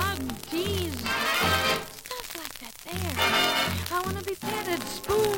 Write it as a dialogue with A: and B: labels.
A: hug, tease. Stuff like that there. I want to be petted, spooned,